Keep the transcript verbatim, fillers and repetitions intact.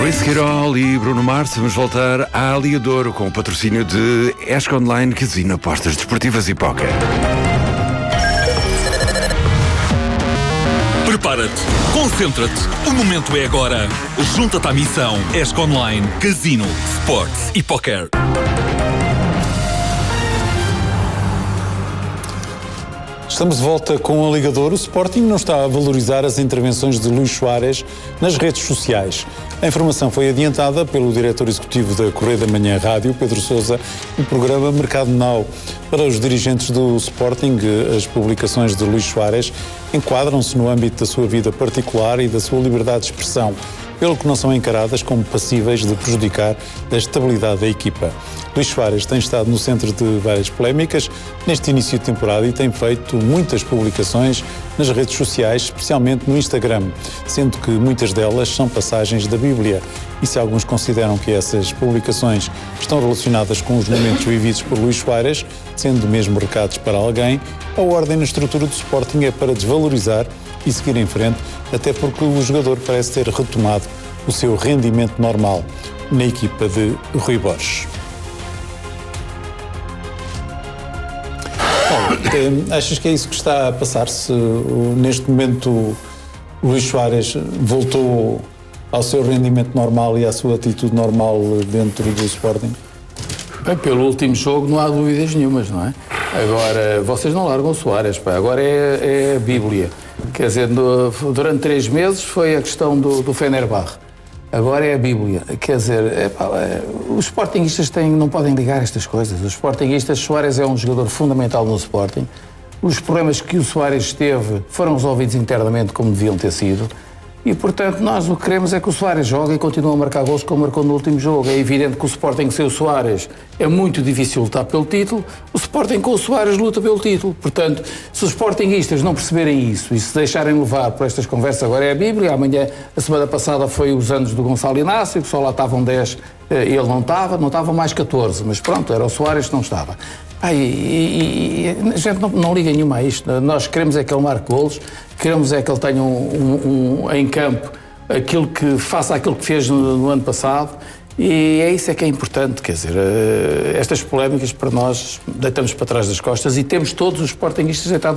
Risk It All e Bruno Mars. Vamos voltar à Liga de Ouro com o patrocínio de Esco Online, Casino, apostas desportivas e póquer. Prepara-te, concentra-te, o momento é agora. Junta-te à missão Esco Online, Casino, Sports e Póquer. Estamos de volta com a Liga de Ouro. O Sporting não está a valorizar as intervenções de Luís Soares nas redes sociais. A informação foi adiantada pelo diretor executivo da Correio da Manhã Rádio, Pedro Sousa, no programa Mercado Now. Para os dirigentes do Sporting, as publicações de Luís Soares enquadram-se no âmbito da sua vida particular e da sua liberdade de expressão, pelo que não são encaradas como passíveis de prejudicar a estabilidade da equipa. Luís Soares tem estado no centro de várias polémicas neste início de temporada e tem feito muitas publicações nas redes sociais, especialmente no Instagram, sendo que muitas delas são passagens da Bíblia. E se alguns consideram que essas publicações estão relacionadas com os momentos vividos por Luís Soares, sendo mesmo recados para alguém, a ordem na estrutura do Sporting é para desvalorizar e seguir em frente, até porque o jogador parece ter retomado o seu rendimento normal na equipa de Rui Borges. Bom, achas que é isso que está a passar-se? Neste momento o Luís Soares voltou ao seu rendimento normal e à sua atitude normal dentro do Sporting? Bem, pelo último jogo não há dúvidas nenhumas, não é? Agora, vocês não largam o Soares, pá. Agora é, é a Bíblia. Quer dizer, no, durante três meses foi a questão do, do Fenerbahçe. Agora é a Bíblia. Quer dizer, é, pá, é, os sportinguistas têm, não podem ligar estas coisas. Os sportinguistas, Soares é um jogador fundamental no Sporting. Os problemas que o Soares teve foram resolvidos internamente como deviam ter sido. E, portanto, nós o que queremos é que o Soares jogue e continue a marcar gols como marcou no último jogo. É evidente que o Sporting sem o Soares é muito difícil lutar pelo título. O Sporting com o Soares luta pelo título. Portanto, se os sportinguistas não perceberem isso e se deixarem levar por estas conversas, agora é a Bíblia. Amanhã, a semana passada foi os anos do Gonçalo Inácio, que só lá estavam dez, ele não estava, não estava mais catorze. Mas pronto, era o Soares que não estava. Ah, e, e, e a gente não, não liga nenhuma a isto. Nós queremos é que ele marque golos, queremos é que ele tenha um, um, um, em campo aquilo que faça aquilo que fez no, no ano passado, e é isso é que é importante. Quer dizer, estas polémicas para nós deitamos para trás das costas e temos todos os sportinguistas deitados